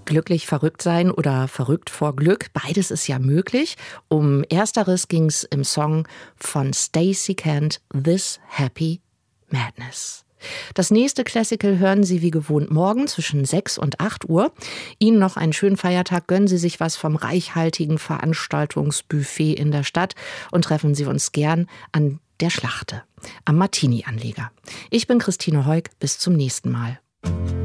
Glücklich verrückt sein oder verrückt vor Glück, beides ist ja möglich. Um ersteres ging es im Song von Stacey Kent, This Happy Madness. Das nächste Classical hören Sie wie gewohnt morgen zwischen 6 und 8 Uhr. Ihnen noch einen schönen Feiertag, gönnen Sie sich was vom reichhaltigen Veranstaltungsbuffet in der Stadt und treffen Sie uns gern an der Schlachte, am Martini-Anleger. Ich bin Christine Heuk, bis zum nächsten Mal.